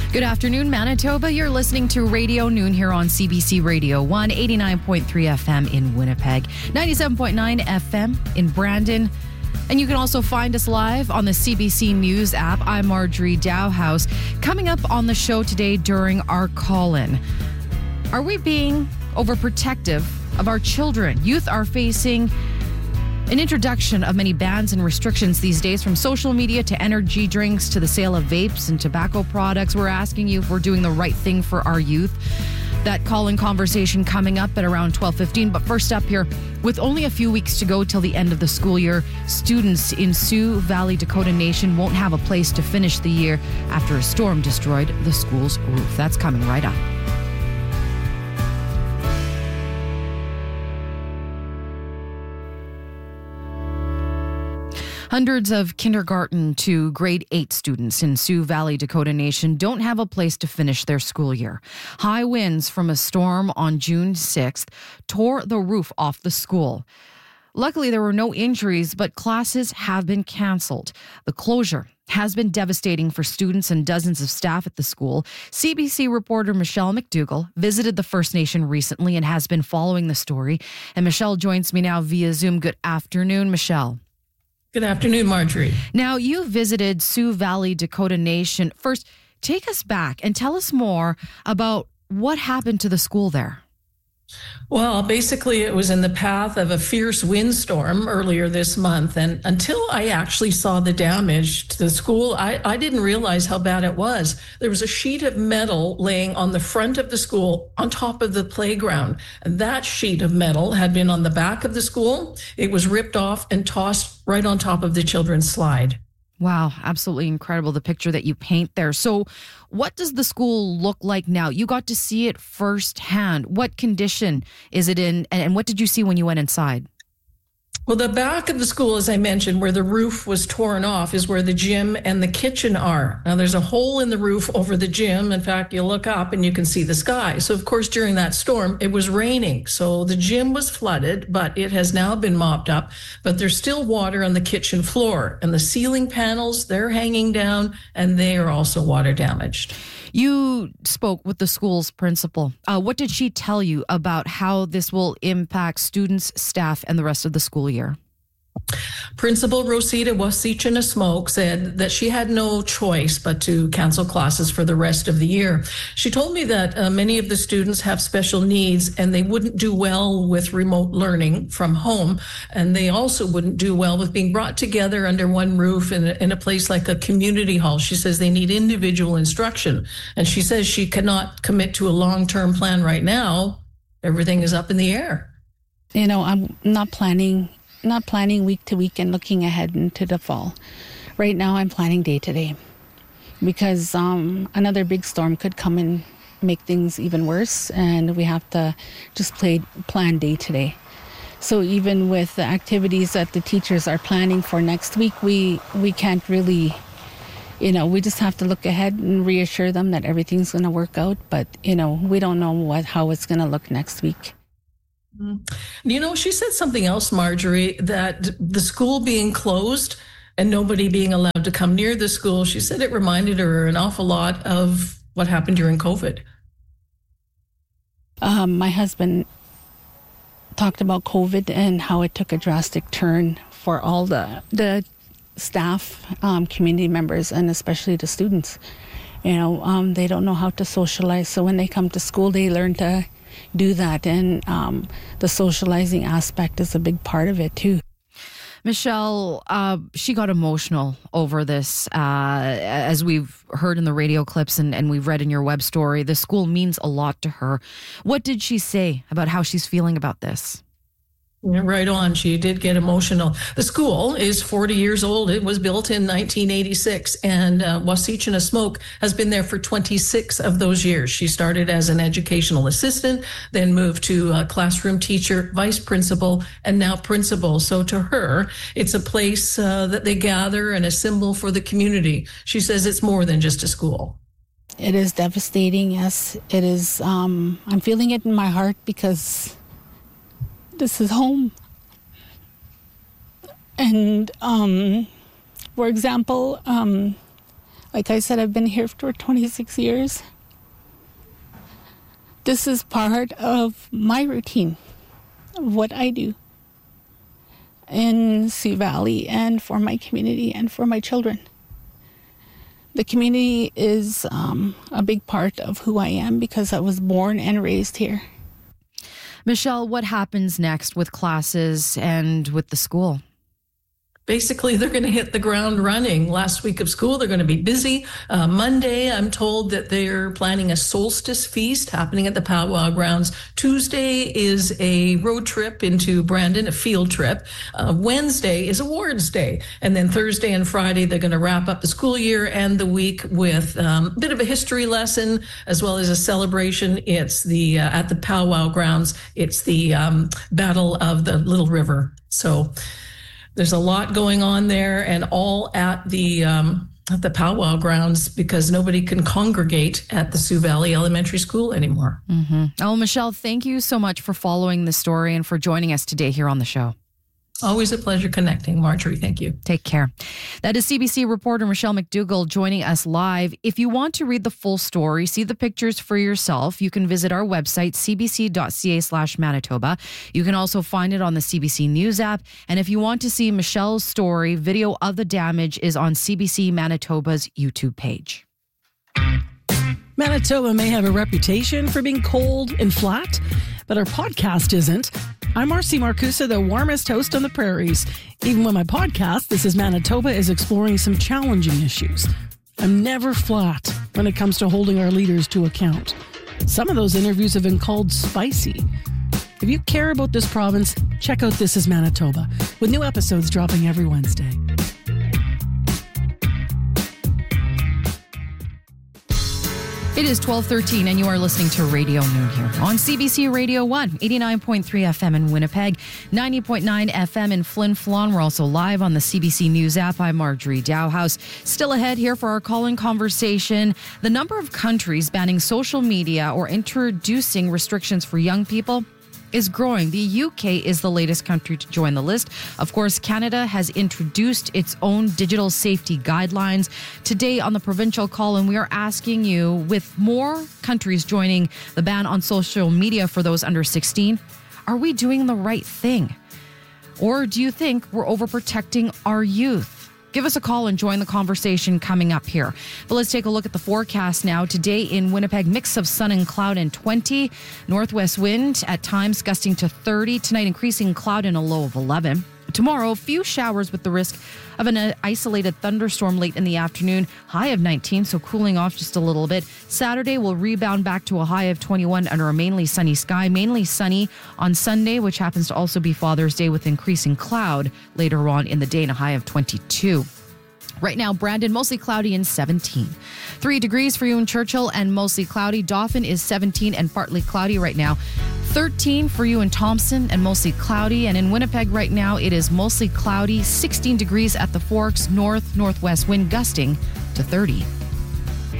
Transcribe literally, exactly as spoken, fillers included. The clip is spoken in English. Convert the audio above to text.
Good afternoon, Manitoba. You're listening to Radio Noon here on C B C Radio one, eighty-nine point three F M in Winnipeg, ninety-seven point nine F M in Brandon. And you can also find us live on the C B C News app. I'm Marjorie Dowhouse. Coming up on the show today during our call-in, are we being overprotective of our children? Youth are facing an introduction of many bans and restrictions these days, from social media to energy drinks to the sale of vapes and tobacco products. We're asking you if we're doing the right thing for our youth. That call-in conversation coming up at around twelve fifteen. But first up here, with only a few weeks to go till the end of the school year, students in Sioux Valley, Dakota Nation won't have a place to finish the year after a storm destroyed the school's roof. That's coming right up. Hundreds of kindergarten to grade eight students in Sioux Valley, Dakota Nation don't have a place to finish their school year. High winds from a storm on June sixth tore the roof off the school. Luckily, there were no injuries, but classes have been canceled. The closure has been devastating for students and dozens of staff at the school. C B C reporter Michelle McDougall visited the First Nation recently and has been following the story. And Michelle joins me now via Zoom. Good afternoon, Michelle. Good afternoon, Marjorie. Now, you visited Sioux Valley, Dakota Nation. First, take us back and tell us more about what happened to the school there. Well, basically, it was in the path of a fierce windstorm earlier this month. And until I actually saw the damage to the school, I, I didn't realize how bad it was. There was a sheet of metal laying on the front of the school on top of the playground. And that sheet of metal had been on the back of the school. It was ripped off and tossed right on top of the children's slide. Wow, absolutely incredible, the picture that you paint there. So what does the school look like now? You got to see it firsthand. What condition is it in, and what did you see when you went inside? Well, the back of the school, as I mentioned, where the roof was torn off, is where the gym and the kitchen are. Now, there's a hole in the roof over the gym. In fact, you look up and you can see the sky. So, of course, during that storm, it was raining. So the gym was flooded, but it has now been mopped up. But there's still water on the kitchen floor. And the ceiling panels, they're hanging down, and they are also water damaged. You spoke with the school's principal. Uh, what did she tell you about how this will impact students, staff, and the rest of the school year? Principal Rosita Wasichana-Smoke said that she had no choice but to cancel classes for the rest of the year. She told me that uh, many of the students have special needs and they wouldn't do well with remote learning from home. And they also wouldn't do well with being brought together under one roof in a, in a place like a community hall. She says they need individual instruction. And she says she cannot commit to a long-term plan right now. Everything is up in the air. You know, I'm not planning not planning week to week and looking ahead into the fall. Right now, I'm planning day to day because um, another big storm could come and make things even worse, and we have to just play plan day to day. So even with the activities that the teachers are planning for next week, we we can't really, you know, we just have to look ahead and reassure them that everything's going to work out. But you know, we don't know what how it's going to look next week. You know, she said something else, Marjorie, that the school being closed and nobody being allowed to come near the school, she said it reminded her an awful lot of what happened during COVID. Um, my husband talked about COVID and how it took a drastic turn for all the, the staff, um, community members, and especially the students. You know, um, they don't know how to socialize. So when they come to school, they learn to do that, and um, the socializing aspect is a big part of it too. Michelle, uh, she got emotional over this, uh, as we've heard in the radio clips and, and we've read in your web story. The school means a lot to her. What did she say about how she's feeling about this? Right on. She did get emotional. The school is forty years old. It was built in nineteen eighty-six, and uh, Wasichana-Smoke has been there for twenty-six of those years. She started as an educational assistant, then moved to a classroom teacher, vice principal, and now principal. So to her, it's a place uh, that they gather and a symbol for the community. She says it's more than just a school. It is devastating, yes. It is. Um, I'm feeling it in my heart because this is home. And, um, for example, um, Like I said, I've been here for twenty-six years. This is part of my routine, of what I do in Sioux Valley and for my community and for my children. The community is um, a big part of who I am because I was born and raised here. Michelle, what happens next with classes and with the school? Basically, they're going to hit the ground running. Last week of school, they're going to be busy. Uh, Monday, I'm told that they're planning a solstice feast happening at the Powwow Grounds. Tuesday is a road trip into Brandon, a field trip. Uh, Wednesday is Awards Day. And then Thursday and Friday, they're going to wrap up the school year and the week with um, a bit of a history lesson as well as a celebration. It's the, uh, at the Powwow Grounds, it's the um, Battle of the Little River. So there's a lot going on there, and all at the um, at the Powwow Grounds because nobody can congregate at the Sioux Valley Elementary School anymore. Mm-hmm. Oh, Michelle, thank you so much for following the story and for joining us today here on the show. Always a pleasure connecting, Marjorie. Thank you. Take care. That is C B C reporter Michelle McDougall joining us live. If you want to read the full story, see the pictures for yourself, you can visit our website, cbc.ca slash Manitoba. You can also find it on the C B C News app. And if you want to see Michelle's story, video of the damage is on C B C Manitoba's YouTube page. Manitoba may have a reputation for being cold and flat, but our podcast isn't. I'm Marcy Marcusa, the warmest host on the prairies. Even when my podcast, This is Manitoba, is exploring some challenging issues. I'm never flat when it comes to holding our leaders to account. Some of those interviews have been called spicy. If you care about this province, check out This is Manitoba, with new episodes dropping every Wednesday. It is twelve thirteen and you are listening to Radio Noon here on C B C Radio one, eighty-nine point three F M in Winnipeg, ninety point nine F M in Flin Flon. We're also live on the C B C News app. I'm Marjorie Dowhouse. Still ahead here for our call-in conversation. The number of countries banning social media or introducing restrictions for young people is growing. The U K is the latest country to join the list. Of course, Canada has introduced its own digital safety guidelines. Today on the provincial call-in, we are asking you, with more countries joining the ban on social media for those under sixteen, are we doing the right thing? Or do you think we're overprotecting our youth? Give us a call and join the conversation coming up here. But let's take a look at the forecast now. Today in Winnipeg, mix of sun and cloud and twenty. Northwest wind at times gusting to thirty. Tonight, increasing cloud and a low of eleven. Tomorrow, a few showers with the risk of an isolated thunderstorm late in the afternoon. High of nineteen, so cooling off just a little bit. Saturday will rebound back to a high of twenty-one under a mainly sunny sky. Mainly sunny on Sunday, which happens to also be Father's Day, with increasing cloud later on in the day and a high of twenty-two. Right now, Brandon, mostly cloudy and seventeen. Three degrees for you in Churchill and mostly cloudy. Dauphin is seventeen and partly cloudy right now. thirteen for you in Thompson and mostly cloudy. And in Winnipeg right now, it is mostly cloudy. sixteen degrees at the Forks, north, northwest wind gusting to thirty.